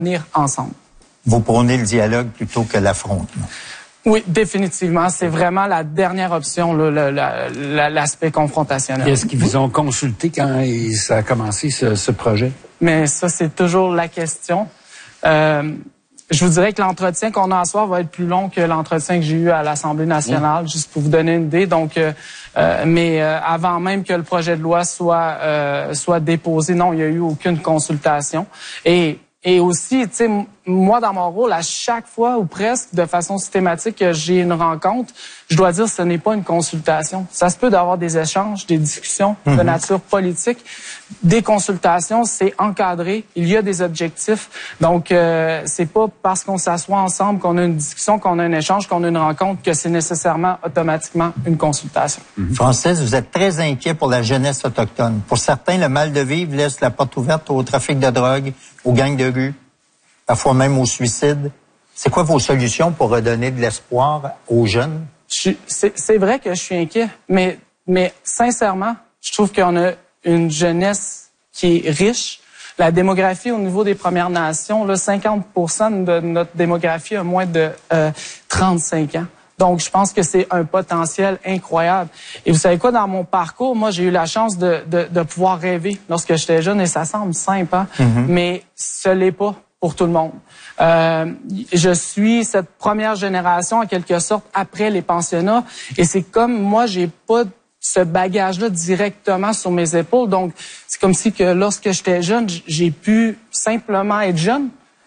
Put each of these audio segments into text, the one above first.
venir ensemble. Vous prônez le dialogue plutôt que l'affrontement. Oui, définitivement. C'est vraiment la dernière option, l'aspect confrontationnel. Est-ce qu'ils vous ont consulté quand ça a commencé, ce projet? Mais ça, c'est toujours la question. Je vous dirais que l'entretien qu'on a à soir va être plus long que l'entretien que j'ai eu à l'Assemblée nationale, juste pour vous donner une idée. Donc, mais avant même que le projet de loi soit déposé, non, il n'y a eu aucune consultation. Et aussi, tu sais, moi, dans mon rôle, à chaque fois ou presque, de façon systématique, que j'ai une rencontre, je dois dire, ce n'est pas une consultation. Ça se peut d'avoir des échanges, des discussions de nature politique. Des consultations, c'est encadré. Il y a des objectifs. Donc, c'est pas parce qu'on s'assoit ensemble, qu'on a une discussion, qu'on a un échange, qu'on a une rencontre, que c'est nécessairement automatiquement une consultation. Francis, vous êtes très inquiet pour la jeunesse autochtone. Pour certains, le mal de vivre laisse la porte ouverte au trafic de drogue, aux gangs de rue, parfois même au suicide. C'est quoi vos solutions pour redonner de l'espoir aux jeunes? C'est vrai que je suis inquiet, mais sincèrement, je trouve qu'on a une jeunesse qui est riche. La démographie au niveau des Premières Nations, là, 50% de notre démographie a moins de 35 ans. Donc, je pense que c'est un potentiel incroyable. Et vous savez quoi, dans mon parcours, moi, j'ai eu la chance de pouvoir rêver lorsque j'étais jeune, et ça semble simple, hein? Mais ce l'est pas pour tout le monde. Je suis cette première génération, en quelque sorte, après les pensionnats, et c'est comme moi, j'ai pas ce bagage-là directement sur mes épaules. Donc, c'est comme si que lorsque j'étais jeune, j'ai pu simplement être jeune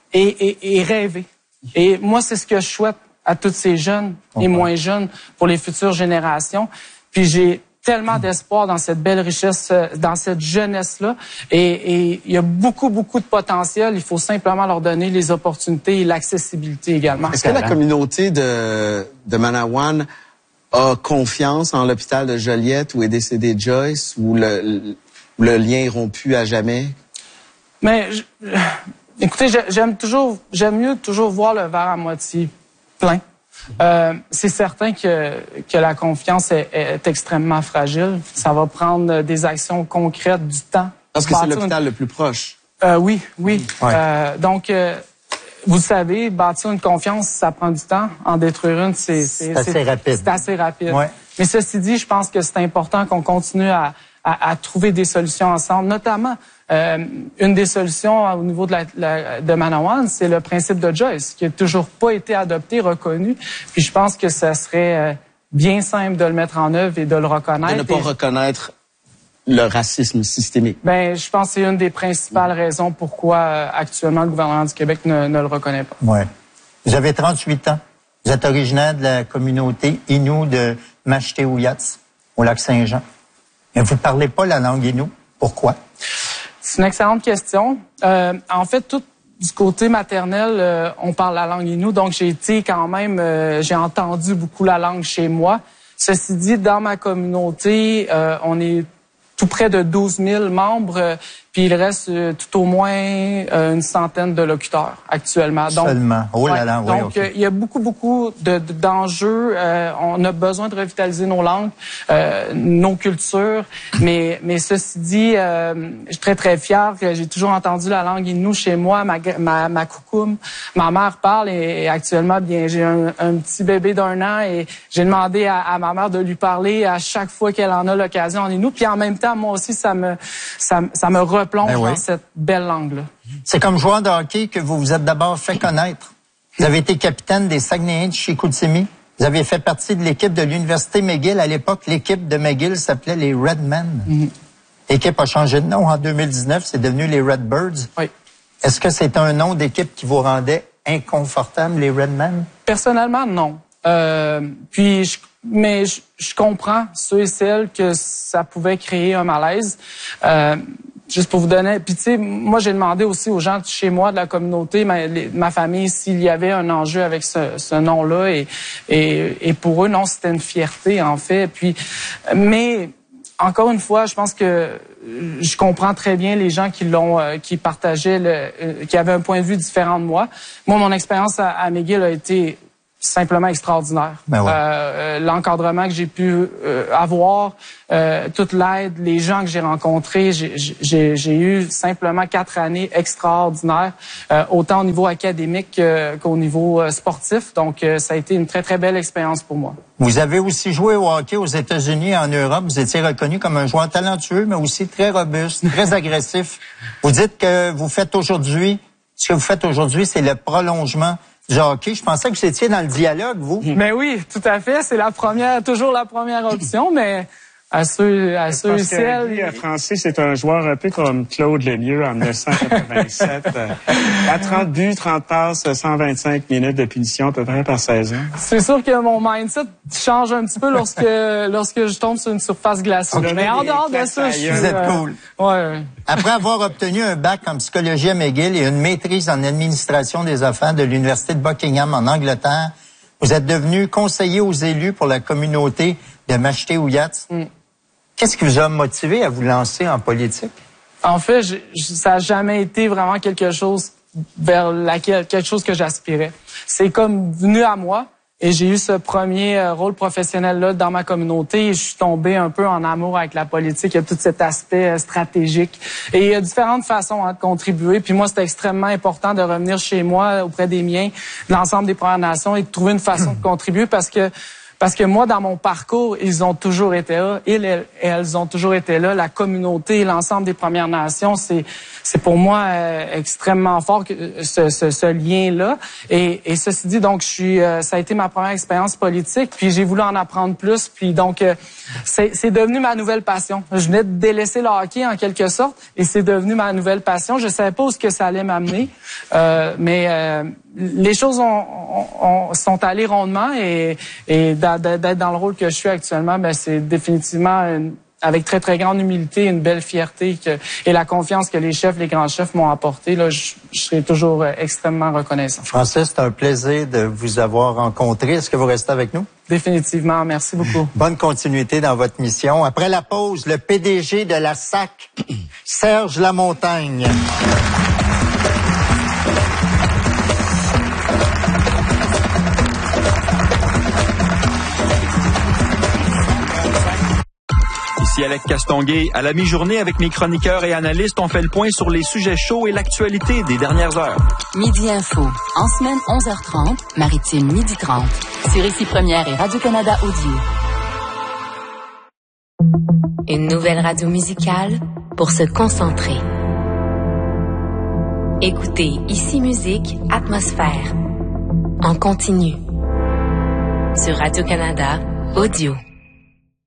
et rêver. Et moi, c'est ce que je souhaite à tous ces jeunes et moins jeunes pour les futures générations. Puis j'ai tellement d'espoir dans cette belle richesse, dans cette jeunesse-là. Et il y a beaucoup, beaucoup de potentiel. Il faut simplement leur donner les opportunités et l'accessibilité également. Est-ce que la communauté de Manawan a confiance en l'hôpital de Joliette où est décédé Joyce, où le lien est rompu à jamais? Mais écoutez, j'aime mieux toujours voir le verre à moitié plein. C'est certain que la confiance est extrêmement fragile. Ça va prendre des actions concrètes, du temps. Parce que c'est l'hôpital le plus proche. Oui. Ouais. Donc, vous savez, bâtir une confiance, ça prend du temps. En détruire une, c'est assez rapide. C'est assez rapide. Ouais. Mais ceci dit, je pense que c'est important qu'on continue à trouver des solutions ensemble, notamment une des solutions au niveau de Manawan, c'est le principe de Joyce, qui n'a toujours pas été adopté, reconnu. Puis je pense que ça serait bien simple de le mettre en œuvre et de le reconnaître. De ne pas reconnaître le racisme systémique. Ben, je pense que c'est une des principales raisons pourquoi actuellement le gouvernement du Québec ne le reconnaît pas. Ouais. Vous avez 38 ans. Vous êtes originaire de la communauté Innu de Machété-Ouiats, au lac Saint-Jean. Mais vous ne parlez pas la langue Innu. Pourquoi? C'est une excellente question. En fait, tout du côté maternel, on parle la langue Innu, donc j'ai été quand même, j'ai entendu beaucoup la langue chez moi. Ceci dit, dans ma communauté, on est tout près de 12 000 membres, puis il reste tout au moins une centaine de locuteurs actuellement. Donc, seulement. Oh là là, oui. Donc, il y a beaucoup d'enjeux. On a besoin de revitaliser nos langues, nos cultures. Mais ceci dit, je suis très, très fière que j'ai toujours entendu la langue Innu chez moi, ma coucoum. Ma mère parle et actuellement, bien, j'ai un petit bébé d'1 an et j'ai demandé à ma mère de lui parler à chaque fois qu'elle en a l'occasion en Innu. Puis en même temps, moi aussi, ça me replonge dans cette belle langue-là. C'est comme joueur de hockey que vous vous êtes d'abord fait connaître. Vous avez été capitaine des Saguenayens de Chicoutimi. Vous avez fait partie de l'équipe de l'Université McGill. À l'époque, l'équipe de McGill s'appelait les Redmen. L'équipe a changé de nom en 2019. C'est devenu les Redbirds. Oui. Est-ce que c'est un nom d'équipe qui vous rendait inconfortable, les Redmen? Personnellement, non. Mais je comprends ceux et celles que ça pouvait créer un malaise. Juste pour vous donner... Puis tu sais, moi j'ai demandé aussi aux gens de chez moi, de la communauté, ma famille, s'il y avait un enjeu avec ce nom-là. Et pour eux, non, c'était une fierté en fait. Puis, mais encore une fois, je pense que je comprends très bien les gens qui partageaient, qui avaient un point de vue différent de moi. Moi, mon expérience à McGill a été simplement extraordinaire. Ben ouais. L'encadrement que j'ai pu avoir, toute l'aide, les gens que j'ai rencontrés, j'ai eu simplement 4 années extraordinaires, autant au niveau académique qu'au niveau sportif. Donc, ça a été une très, très belle expérience pour moi. Vous avez aussi joué au hockey aux États-Unis et en Europe. Vous étiez reconnu comme un joueur talentueux, mais aussi très robuste, très agressif. Vous dites que ce que vous faites aujourd'hui, c'est le prolongement du hockey. Je pensais que vous étiez dans le dialogue, vous. Mais oui, tout à fait. C'est toujours la première option, mais à ceux et celles... Francis, c'est un joueur un peu comme Claude Lemieux en 1987. À 30 buts, 30 passes, 125 minutes de punition à peu près par saison. C'est sûr que mon mindset change un petit peu lorsque je tombe sur une surface glacée. Mais en dehors de ça, vous êtes cool. Ouais. Après avoir obtenu un bac en psychologie à McGill et une maîtrise en administration des affaires de l'Université de Buckingham en Angleterre, vous êtes devenu conseiller aux élus pour la communauté de Mashté-Ouiats. Qu'est-ce qui vous a motivé à vous lancer en politique? En fait, ça n'a jamais été vraiment quelque chose que j'aspirais. C'est comme venu à moi et j'ai eu ce premier rôle professionnel-là dans ma communauté et je suis tombé un peu en amour avec la politique. Il y a tout cet aspect stratégique et il y a différentes façons de contribuer. Puis moi, c'était extrêmement important de revenir chez moi, auprès des miens, de l'ensemble des Premières Nations et de trouver une façon de contribuer parce que moi, dans mon parcours, ils ont toujours été là. Elles ont toujours été là. La communauté, l'ensemble des Premières Nations, c'est pour moi extrêmement fort ce lien-là. Et ceci dit, donc ça a été ma première expérience politique. Puis j'ai voulu en apprendre plus. Puis donc c'est devenu ma nouvelle passion. Je venais de délaisser le hockey en quelque sorte, et c'est devenu ma nouvelle passion. Je savais pas où que ça allait m'amener, mais les choses sont allées rondement et d'être dans le rôle que je suis actuellement, ben c'est définitivement avec très, très grande humilité, une belle fierté et la confiance que les grands chefs m'ont apporté. Là, je serai toujours extrêmement reconnaissant. Francis, c'est un plaisir de vous avoir rencontré. Est-ce que vous restez avec nous? Définitivement. Merci beaucoup. Bonne continuité dans votre mission. Après la pause, le PDG de la SAC, Serge Lamontagne. Ici Alex Castonguay. À la mi-journée, avec mes chroniqueurs et analystes, on fait le point sur les sujets chauds et l'actualité des dernières heures. Midi Info. En semaine, 11h30, Maritime, 12h30. Sur Ici Première et Radio-Canada Audio. Une nouvelle radio musicale pour se concentrer. Écoutez Ici Musique, Atmosphère. En continu. Sur Radio-Canada Audio.